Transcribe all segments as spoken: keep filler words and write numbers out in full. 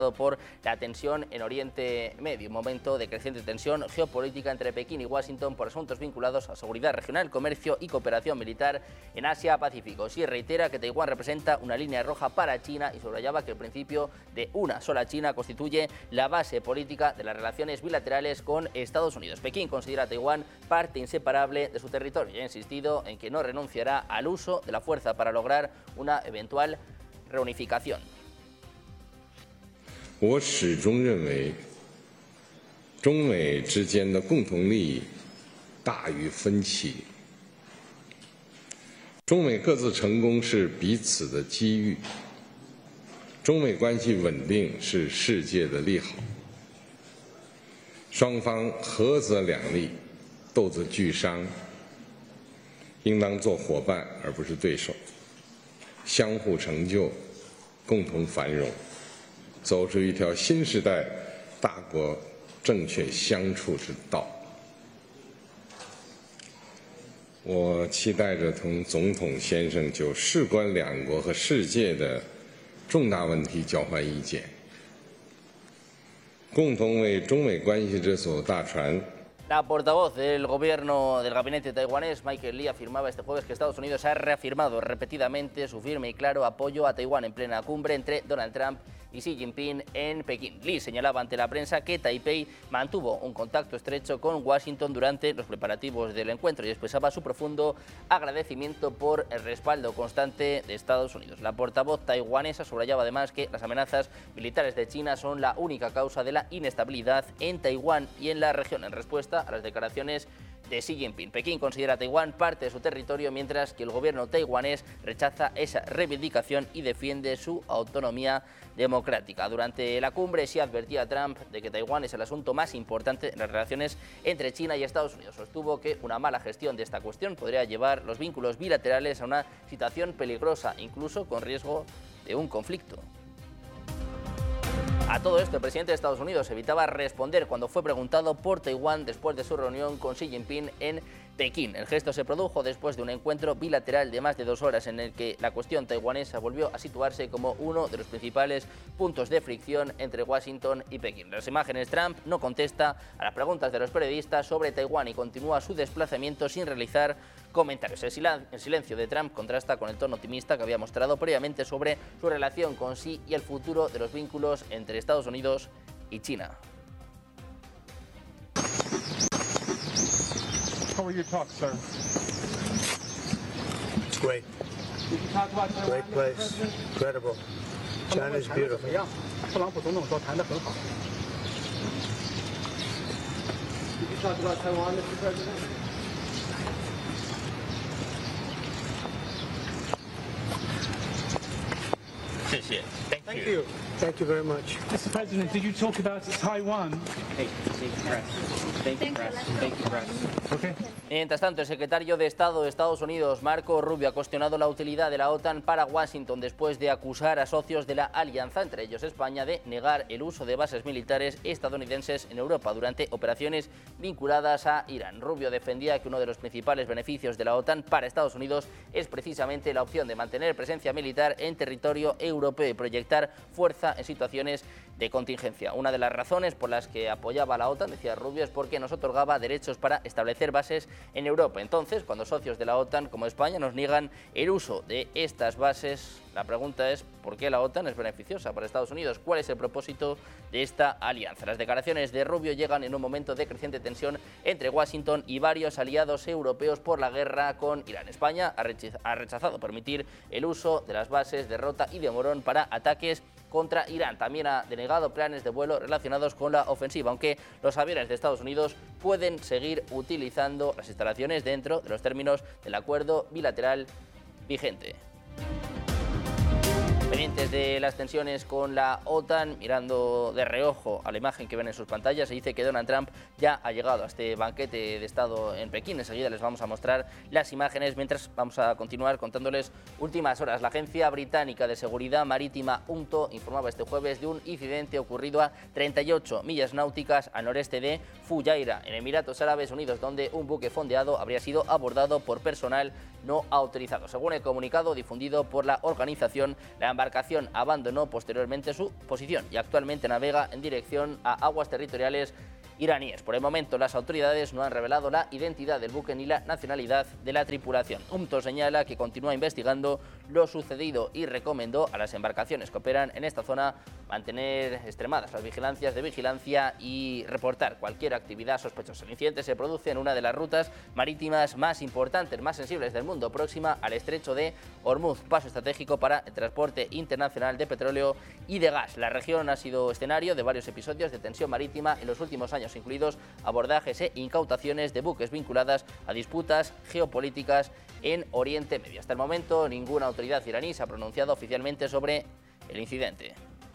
por la tensión en Oriente Medio, un momento de creciente tensión geopolítica entre Pekín y Washington por asuntos vinculados a seguridad regional, comercio y cooperación militar en Asia-Pacífico. Xi reitera que Taiwán representa una línea roja para China y subrayaba que el principio de una sola China constituye la base política de las relaciones bilaterales con Estados Unidos. Pekín considera a Taiwán parte inseparable de su territorio y ha insistido en que no renunciará al uso de la fuerza para lograr una eventual reunificación. 我始终认为，中美之间的共同利益大于分歧。中美各自成功是彼此的机遇，中美关系稳定是世界的利好。双方合则两利，斗则俱伤，应当做伙伴而不是对手，相互成就，共同繁荣。 走出一条新时代大国正确相处之道。我期待着同总统先生就事关两国和世界的重大问题交换意见，共同为中美关系这艘大船。 La portavoz del gobierno del gabinete taiwanés, Michael Lee, afirmaba este jueves que Estados Unidos ha reafirmado repetidamente su firme y claro apoyo a Taiwán en plena cumbre entre Donald Trump y Xi Jinping en Pekín. Lee señalaba ante la prensa que Taipei mantuvo un contacto estrecho con Washington durante los preparativos del encuentro y expresaba su profundo agradecimiento por el respaldo constante de Estados Unidos. La portavoz taiwanesa subrayaba además que las amenazas militares de China son la única causa de la inestabilidad en Taiwán y en la región. En respuesta a las declaraciones de Xi Jinping, Pekín considera a Taiwán parte de su territorio, mientras que el gobierno taiwanés rechaza esa reivindicación y defiende su autonomía democrática. Durante la cumbre, Xi advertía a Trump de que Taiwán es el asunto más importante en las relaciones entre China y Estados Unidos. Sostuvo que una mala gestión de esta cuestión podría llevar los vínculos bilaterales a una situación peligrosa, incluso con riesgo de un conflicto. A todo esto, el presidente de Estados Unidos evitaba responder cuando fue preguntado por Taiwán después de su reunión con Xi Jinping en Pekín. El gesto se produjo después de un encuentro bilateral de más de dos horas en el que la cuestión taiwanesa volvió a situarse como uno de los principales puntos de fricción entre Washington y Pekín. En las imágenes, Trump no contesta a las preguntas de los periodistas sobre Taiwán y continúa su desplazamiento sin realizar comentarios. El silencio de Trump contrasta con el tono optimista que había mostrado previamente sobre su relación con Xi y el futuro de los vínculos entre Estados Unidos y China. How were your talks, sir? It's great. Did you talk about Taiwan? Great place. Incredible. China is beautiful. 特朗普总统说谈得很好。Did you talk about Taiwan, Mister President? Thank you. Thank you very much. Mister President, did you talk about Taiwan? Thank you, press. Thank you, press. Thank you, press. Okay. Mientras tanto, el secretario de Estado de Estados Unidos, Marco Rubio, ha cuestionado la utilidad de la OTAN para Washington después de acusar a socios de la alianza, entre ellos España, de negar el uso de bases militares estadounidenses en Europa durante operaciones vinculadas a Irán. Rubio defendía que uno de los principales beneficios de la OTAN para Estados Unidos es precisamente la opción de mantener presencia militar en territorio europeo y proyectar fuerza en situaciones de contingencia. Una de las razones por las que apoyaba a la OTAN, decía Rubio, es porque nos otorgaba derechos para establecer bases en Europa. Entonces, cuando socios de la OTAN como España nos niegan el uso de estas bases, la pregunta es ¿por qué la OTAN es beneficiosa para Estados Unidos? ¿Cuál es el propósito de esta alianza? Las declaraciones de Rubio llegan en un momento de creciente tensión entre Washington y varios aliados europeos por la guerra con Irán. España ha rechazado permitir el uso de las bases de Rota y de Morón para ataques contra Irán. También ha denegado planes de vuelo relacionados con la ofensiva, aunque los aviones de Estados Unidos pueden seguir utilizando las instalaciones dentro de los términos del acuerdo bilateral vigente. Pendientes de las tensiones con la OTAN, mirando de reojo a la imagen que ven en sus pantallas, se dice que Donald Trump ya ha llegado a este banquete de Estado en Pekín. Enseguida les vamos a mostrar las imágenes, mientras vamos a continuar contándoles últimas horas. La Agencia Británica de Seguridad Marítima U N T O informaba este jueves de un incidente ocurrido a treinta y ocho millas náuticas al noreste de Fujairah, en Emiratos Árabes Unidos, donde un buque fondeado habría sido abordado por personal no autorizado. Según el comunicado difundido por la organización, la embarcación abandonó posteriormente su posición y actualmente navega en dirección a aguas territoriales iraníes. Por el momento, las autoridades no han revelado la identidad del buque ni la nacionalidad de la tripulación. U M T O señala que continúa investigando lo sucedido y recomendó a las embarcaciones que operan en esta zona mantener extremadas las vigilancias de vigilancia y reportar cualquier actividad sospechosa. El incidente se produce en una de las rutas marítimas más importantes, más sensibles del mundo, próxima al estrecho de Hormuz, paso estratégico para el transporte internacional de petróleo y de gas. La región ha sido escenario de varios episodios de tensión marítima en los últimos años, incluidos abordajes e incautaciones de buques vinculadas a disputas geopolíticas en Oriente Medio. Hasta el momento, ninguna autoridad iraní se ha pronunciado oficialmente sobre el incidente.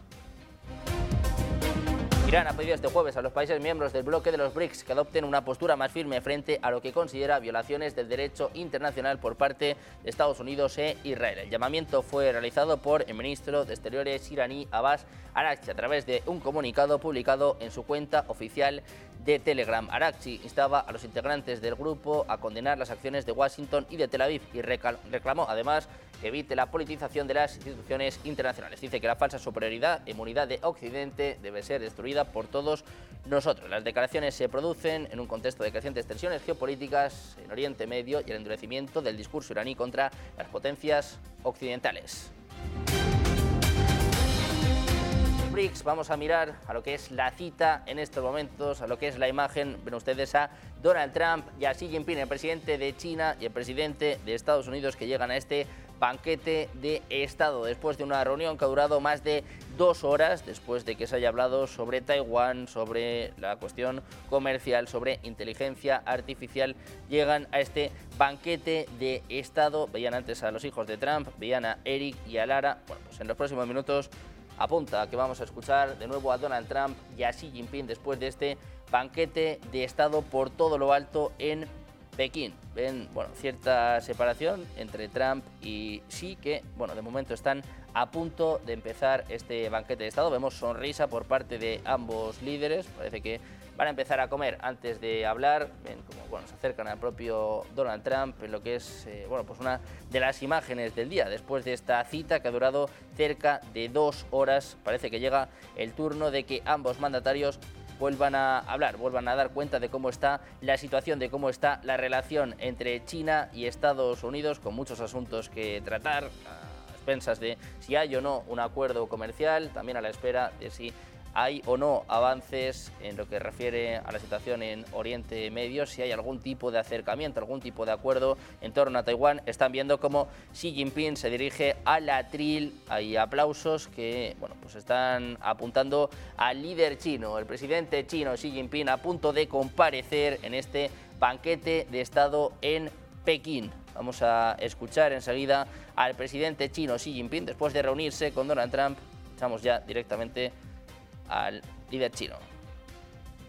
Irán ha pedido este jueves a los países miembros del bloque de los BRICS que adopten una postura más firme frente a lo que considera violaciones del derecho internacional por parte de Estados Unidos e Israel. El llamamiento fue realizado por el ministro de Exteriores iraní Abbas Araghchi a través de un comunicado publicado en su cuenta oficial de Telegram. Araghchi instaba a los integrantes del grupo a condenar las acciones de Washington y de Tel Aviv y reclamó además que evite la politización de las instituciones internacionales. Dice que la falsa superioridad e inmunidad de Occidente debe ser destruida por todos nosotros. Las declaraciones se producen en un contexto de crecientes tensiones geopolíticas en Oriente Medio y el endurecimiento del discurso iraní contra las potencias occidentales. BRICS, vamos a mirar a lo que es la cita en estos momentos, a lo que es la imagen. Ven ustedes a Donald Trump y a Xi Jinping, el presidente de China y el presidente de Estados Unidos, que llegan a este banquete de Estado después de una reunión que ha durado más de dos horas, después de que se haya hablado sobre Taiwán, sobre la cuestión comercial, sobre inteligencia artificial. Llegan a este banquete de Estado. Veían antes a los hijos de Trump, veían a Eric y a Lara. Bueno, pues en los próximos minutos apunta a que vamos a escuchar de nuevo a Donald Trump y a Xi Jinping después de este banquete de Estado por todo lo alto en Pekín. Ven, bueno, cierta separación entre Trump y Xi, que, bueno, de momento están a punto de empezar este banquete de Estado. Vemos sonrisa por parte de ambos líderes. Parece que van a empezar a comer antes de hablar. Ven como, bueno, se acercan al propio Donald Trump en lo que es, eh, bueno, pues una de las imágenes del día. Después de esta cita que ha durado cerca de dos horas, parece que llega el turno de que ambos mandatarios vuelvan a hablar, vuelvan a dar cuenta de cómo está la situación, de cómo está la relación entre China y Estados Unidos, con muchos asuntos que tratar, a expensas de si hay o no un acuerdo comercial, también a la espera de si hay o no avances en lo que refiere a la situación en Oriente Medio, si hay algún tipo de acercamiento, algún tipo de acuerdo en torno a Taiwán. Están viendo cómo Xi Jinping se dirige al atril. Hay aplausos que, bueno, pues están apuntando al líder chino, el presidente chino Xi Jinping, a punto de comparecer en este banquete de Estado en Pekín. Vamos a escuchar enseguida al presidente chino Xi Jinping después de reunirse con Donald Trump. Echamos ya directamente al líder chino.